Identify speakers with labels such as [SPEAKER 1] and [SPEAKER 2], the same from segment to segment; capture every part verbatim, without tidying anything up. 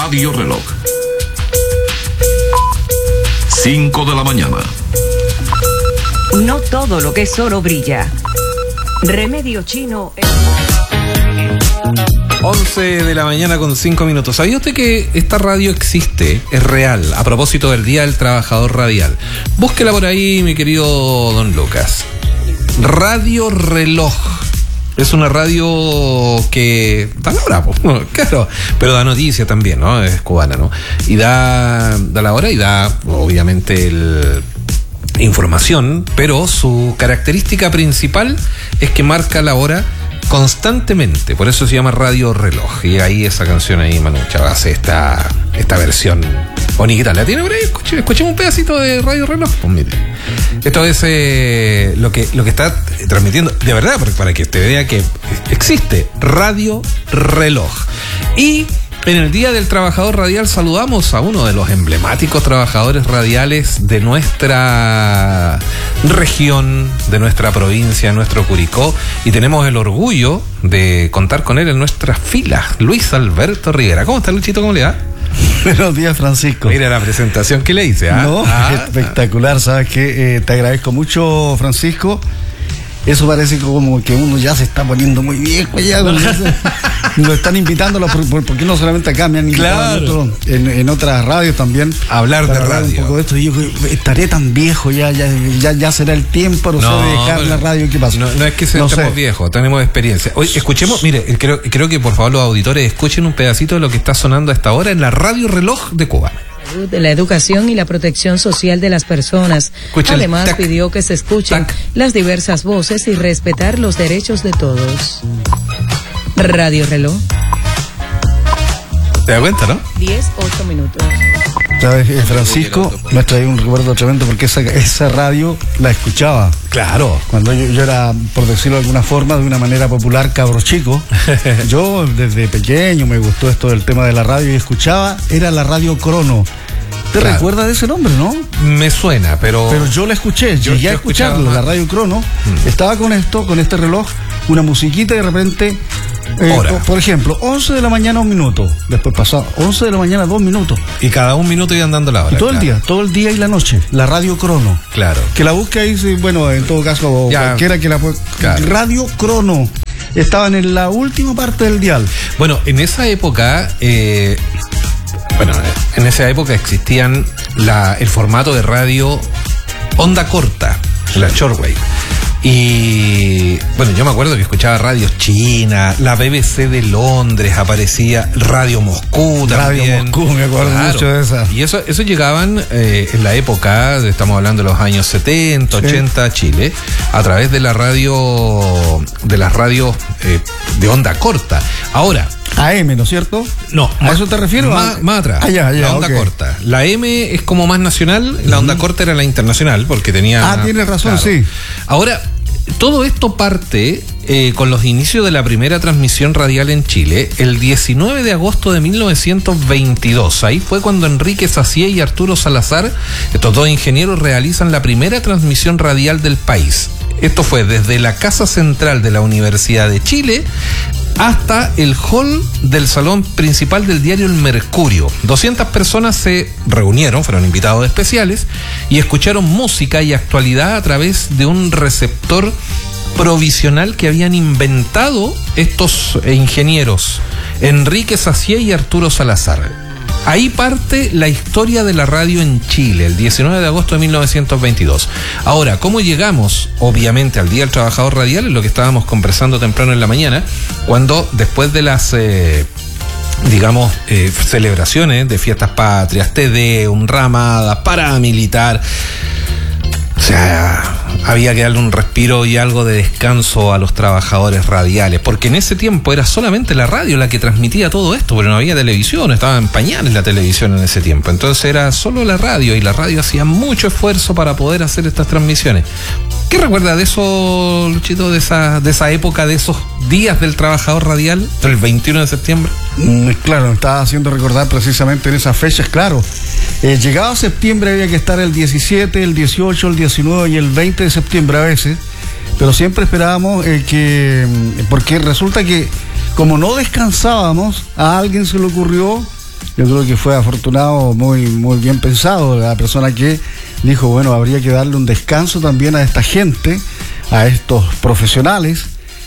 [SPEAKER 1] Radio Reloj. cinco de la mañana.
[SPEAKER 2] No todo lo que es oro brilla. Remedio Chino.
[SPEAKER 3] once de la mañana con cinco minutos. ¿Sabía usted que esta radio existe? Es real. A propósito del Día del Trabajador Radial. Búsquela por ahí, mi querido don Lucas. Radio Reloj. Es una radio que da la hora, pues, claro, pero da noticia también, ¿no? Es cubana, ¿no? Y da, da la hora y da, obviamente, el... información, pero su característica principal es que marca la hora constantemente, por eso se llama Radio Reloj. Y ahí esa canción ahí, Manu Chava hace esta, esta versión bonita. ¿La tiene por ahí? Escuche, escuchemos un pedacito de Radio Reloj. Pues mire, esto es eh, lo que lo que está transmitiendo, de verdad, para que usted vea que existe Radio Reloj. Y en el Día del Trabajador Radial saludamos a uno de los emblemáticos trabajadores radiales de nuestra región, de nuestra provincia, nuestro Curicó, y tenemos el orgullo de contar con él en nuestras filas, Luis Alberto Rivera. ¿Cómo está, Luchito? ¿Cómo le va?
[SPEAKER 4] Buenos días, Francisco.
[SPEAKER 3] Mira la presentación que le hice, ¿ah?
[SPEAKER 4] No,
[SPEAKER 3] ah,
[SPEAKER 4] espectacular, ¿sabes qué? Eh, te agradezco mucho, Francisco. Eso parece como que uno ya se está poniendo muy viejo ya. Lo están invitando, porque no solamente acá, me han invitado claro. en, otro, en, en otras radios también.
[SPEAKER 3] Hablar de
[SPEAKER 4] hablar
[SPEAKER 3] radio.
[SPEAKER 4] Un poco de esto. Y yo estaré tan viejo, ya ya, ya, ya será el tiempo, no, no sé, de dejar la radio. ¿Qué pasa?
[SPEAKER 3] No, no es que seamos no viejos, tenemos experiencia. Oye, escuchemos, mire, creo, creo que por favor los auditores escuchen un pedacito de lo que está sonando a esta hora en la Radio Reloj de Cuba.
[SPEAKER 5] De la educación y la protección social de las personas.
[SPEAKER 3] Escuchen,
[SPEAKER 5] Además,
[SPEAKER 3] tac,
[SPEAKER 5] pidió que se escuchen
[SPEAKER 3] tac.
[SPEAKER 5] las diversas voces y respetar los derechos de todos. Radio Reloj.
[SPEAKER 3] ¿Te das cuenta, no?
[SPEAKER 5] diez, ocho minutos.
[SPEAKER 4] ¿Sabes, Francisco? Me trae un recuerdo tremendo porque esa, esa radio la escuchaba.
[SPEAKER 3] Claro.
[SPEAKER 4] Cuando yo, yo era, por decirlo de alguna forma, de una manera popular, cabro chico. Yo desde pequeño me gustó esto del tema de la radio y escuchaba, era la Radio Crono. ¿Te claro. recuerdas de ese nombre, no?
[SPEAKER 3] Me suena, pero...
[SPEAKER 4] Pero yo la escuché, yo, llegué yo a escucharlo, la Radio Crono. Mm. Estaba con esto, con este reloj, una musiquita y de repente... Eh, por, por ejemplo, once de la mañana un minuto, después pasaba once de la mañana dos minutos.
[SPEAKER 3] Y cada un minuto iban dando la hora.
[SPEAKER 4] Y todo
[SPEAKER 3] claro.
[SPEAKER 4] el día, todo el día y la noche, la Radio Crono.
[SPEAKER 3] Claro.
[SPEAKER 4] Que la busque ahí, bueno, en todo caso, ya, cualquiera que la claro. Radio Crono. Estaban en la última parte del dial.
[SPEAKER 3] Bueno, en esa época, eh, bueno, en esa época existían la, el formato de radio onda corta, la shortwave. Y bueno, yo me acuerdo que escuchaba radios chinas, la B B C de Londres aparecía, Radio Moscú también.
[SPEAKER 4] Radio Moscú, me acuerdo claro. mucho de esa.
[SPEAKER 3] Y eso, eso llegaban eh, en la época, estamos hablando de los años setenta, ochenta, sí. Chile, a través de la radio, de las radios eh, de onda corta. Ahora,
[SPEAKER 4] A M, ¿no es cierto?
[SPEAKER 3] No.
[SPEAKER 4] ¿A eso te refieres?
[SPEAKER 3] Más, más atrás.
[SPEAKER 4] Ah, ya, ya,
[SPEAKER 3] la onda
[SPEAKER 4] okay.
[SPEAKER 3] corta. La M es como más nacional, la uh-huh. onda corta era la internacional, porque tenía...
[SPEAKER 4] Ah, tienes razón, claro. sí.
[SPEAKER 3] Ahora, todo esto parte eh, con los inicios de la primera transmisión radial en Chile, el diecinueve de agosto de mil novecientos veintidós. Ahí fue cuando Enrique Sacié y Arturo Salazar, estos dos ingenieros, realizan la primera transmisión radial del país. Esto fue desde la Casa Central de la Universidad de Chile hasta el hall del salón principal del diario El Mercurio. doscientas personas se reunieron, fueron invitados especiales, y escucharon música y actualidad a través de un receptor provisional que habían inventado estos ingenieros, Enrique Sacié y Arturo Salazar. Ahí parte la historia de la radio en Chile, el diecinueve de agosto de mil novecientos veintidós. Ahora, ¿cómo llegamos, obviamente, al Día del Trabajador Radial? Es lo que estábamos conversando temprano en la mañana, cuando después de las, eh, digamos, eh, celebraciones de fiestas patrias, Te Deum, ramada, paramilitar, o sea, había que darle un respiro y algo de descanso a los trabajadores radiales, porque en ese tiempo era solamente la radio la que transmitía todo esto, porque no había televisión, estaba en pañales la televisión en ese tiempo, entonces era solo la radio, y la radio hacía mucho esfuerzo para poder hacer estas transmisiones. ¿Qué recuerda de eso, Luchito, de esa, de esa época, de esos días del trabajador radial, del veintiuno de septiembre?
[SPEAKER 4] Mm, claro, me estaba haciendo recordar precisamente en esas fechas, claro. Eh, llegado septiembre había que estar el diecisiete, el dieciocho, el diecinueve y el veinte de septiembre a veces, pero siempre esperábamos eh, que, porque resulta que como no descansábamos, a alguien se le ocurrió yo creo que fue afortunado, muy, muy bien pensado, la persona que dijo, bueno, habría que darle un descanso también a esta gente, a estos profesionales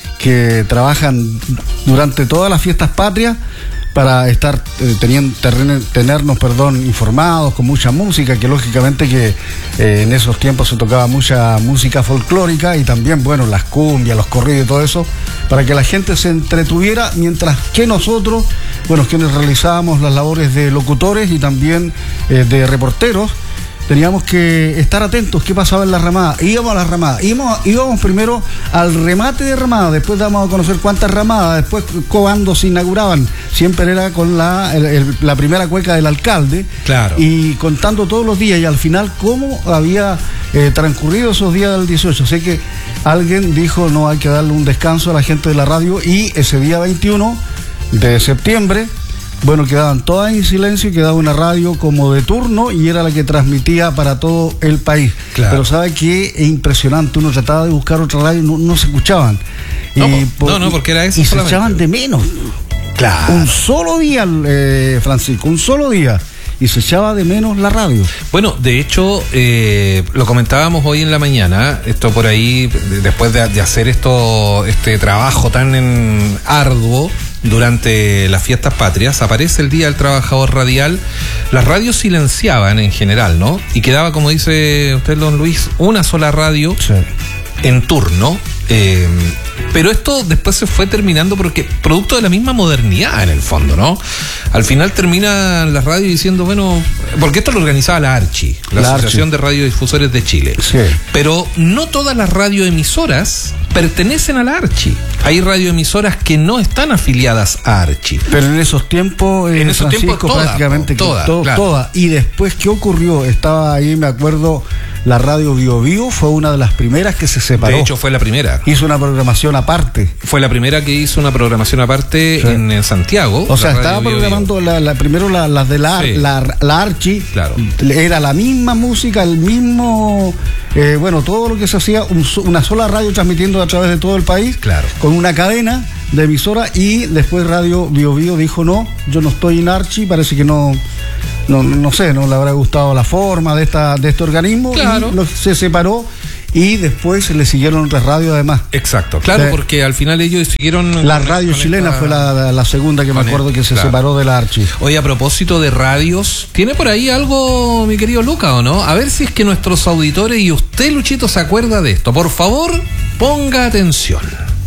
[SPEAKER 4] que trabajan durante todas las fiestas patrias para estar eh, teniendo, terren, tenernos perdón, informados con mucha música, que lógicamente que eh, en esos tiempos se tocaba mucha música folclórica y también, bueno, las cumbias, los corridos y todo eso, para que la gente se entretuviera, mientras que nosotros, bueno, quienes realizábamos las labores de locutores y también eh, de reporteros, teníamos que estar atentos qué pasaba en la ramada. Íbamos a la ramada, íbamos, íbamos primero al remate de ramada, después dábamos a conocer cuántas ramadas, después cuando se inauguraban, siempre era con la, el, el, la primera cueca del alcalde,
[SPEAKER 3] claro,
[SPEAKER 4] y contando todos los días y al final cómo había eh, transcurrido esos días del dieciocho. Sé que alguien dijo, no, hay que darle un descanso a la gente de la radio, y ese día veintiuno de septiembre, bueno, quedaban todas en silencio y quedaba una radio como de turno y era la que transmitía para todo el país.
[SPEAKER 3] Claro.
[SPEAKER 4] Pero sabe que es impresionante, uno trataba de buscar otra radio y no, no se escuchaban.
[SPEAKER 3] No,
[SPEAKER 4] y
[SPEAKER 3] por, no, no, porque era eso
[SPEAKER 4] y
[SPEAKER 3] solamente.
[SPEAKER 4] se echaban de menos.
[SPEAKER 3] Claro.
[SPEAKER 4] Un solo día, eh, Francisco, un solo día. Y se echaba de menos la radio.
[SPEAKER 3] Bueno, de hecho, eh, lo comentábamos hoy en la mañana, esto por ahí, después de, de hacer esto, este trabajo tan en, arduo durante las fiestas patrias, aparece el Día del Trabajador Radial. Las radios silenciaban en general, ¿no? Y quedaba, como dice usted, don Luis, una sola radio, sí, en turno. Eh, pero esto después se fue terminando porque producto de la misma modernidad en el fondo, ¿no? Al final terminan las radios diciendo, bueno, porque esto lo organizaba la ARCHI, la, la Asociación Archi. de Radiodifusores de Chile.
[SPEAKER 4] Sí.
[SPEAKER 3] Pero no todas las radioemisoras pertenecen a la ARCHI. Hay radioemisoras que no están afiliadas a ARCHI.
[SPEAKER 4] Pero en esos tiempos, eh,
[SPEAKER 3] en esos
[SPEAKER 4] Francisco,
[SPEAKER 3] tiempos toda,
[SPEAKER 4] prácticamente
[SPEAKER 3] toda,
[SPEAKER 4] todo,
[SPEAKER 3] claro.
[SPEAKER 4] toda. Y después, ¿qué ocurrió? Estaba ahí, me acuerdo, la radio Bio Bio fue una de las primeras que se separó.
[SPEAKER 3] De hecho, fue la primera.
[SPEAKER 4] Hizo una programación aparte.
[SPEAKER 3] Fue la primera que hizo una programación aparte, sí, en, en Santiago.
[SPEAKER 4] O sea, estaba programando la, la, primero las la de la, sí, la, la Archi.
[SPEAKER 3] Claro.
[SPEAKER 4] Era la misma música, el mismo, eh, bueno, todo lo que se hacía, un, una sola radio transmitiendo a través de todo el país.
[SPEAKER 3] Claro.
[SPEAKER 4] Con una cadena de emisora, y después Radio Bio Bio dijo, no, yo no estoy en Archi, parece que no... No, no sé, no le habrá gustado la forma de esta de este organismo,
[SPEAKER 3] claro,
[SPEAKER 4] y lo, se separó, y después le siguieron otras radios además.
[SPEAKER 3] Exacto, claro, eh, porque al final ellos siguieron...
[SPEAKER 4] La radio chilena esta... fue la, la segunda que me acuerdo el, que se claro. separó de la Archi.
[SPEAKER 3] Oye, a propósito de radios, ¿tiene por ahí algo, mi querido Luca, o no? A ver si es que nuestros auditores y usted, Luchito, se acuerda de esto. Por favor, ponga atención.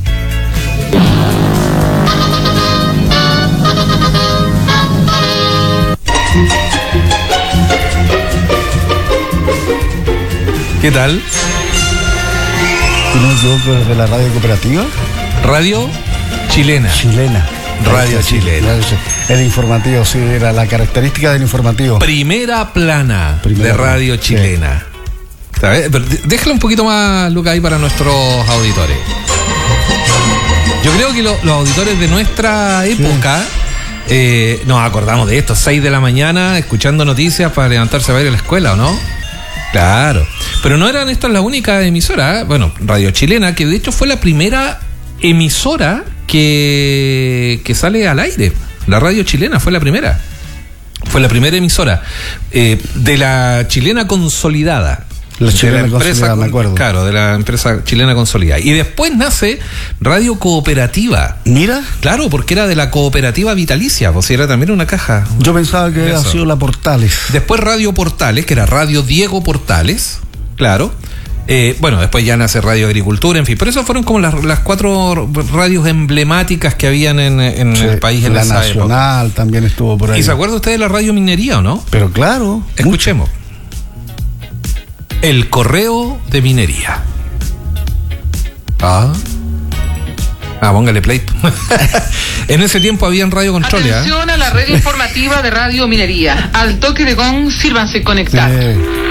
[SPEAKER 3] ¿Qué tal?
[SPEAKER 4] Si no me equivoco, de la radio cooperativa.
[SPEAKER 3] Radio chilena.
[SPEAKER 4] Chilena.
[SPEAKER 3] Radio chilena.
[SPEAKER 4] El informativo, sí, era la característica del informativo.
[SPEAKER 3] Primera plana Primera de radio plana. chilena. Sí. ¿Sabes? Pero déjalo un poquito más, Luca, ahí para nuestros auditores. Yo creo que lo, los auditores de nuestra época... Sí. Eh, nos acordamos de esto, seis de la mañana, escuchando noticias para levantarse a ir a la escuela, ¿o no? Claro. Pero no eran estas las únicas emisoras, ¿eh? Bueno, Radio Chilena, que de hecho fue la primera emisora que, que sale al aire. La Radio Chilena fue la primera. Fue la primera emisora eh, de la chilena consolidada.
[SPEAKER 4] La chilena
[SPEAKER 3] de la empresa,
[SPEAKER 4] consolidada, me acuerdo.
[SPEAKER 3] Claro, de la empresa chilena consolidada. Y después nace Radio Cooperativa.
[SPEAKER 4] Mira.
[SPEAKER 3] Claro, porque era de la cooperativa vitalicia, pues era también una caja.
[SPEAKER 4] Yo pensaba que había sido la Portales.
[SPEAKER 3] Después Radio Portales, que era Radio Diego Portales, claro. Eh, bueno, después ya nace Radio Agricultura, en fin. Pero esas fueron como las, las cuatro radios emblemáticas que habían en, en sí, el país en
[SPEAKER 4] la
[SPEAKER 3] esa
[SPEAKER 4] Nacional época. También estuvo por ahí.
[SPEAKER 3] ¿Y se acuerda usted de la Radio Minería o no?
[SPEAKER 4] Pero claro.
[SPEAKER 3] Escuchemos. Mucho. El correo de minería. Ah. Ah, póngale play. En ese tiempo había en Radio Control.
[SPEAKER 6] Atención, ¿eh? A la red informativa de Radio Minería. Al toque de gong, sírvanse conectar. Sí.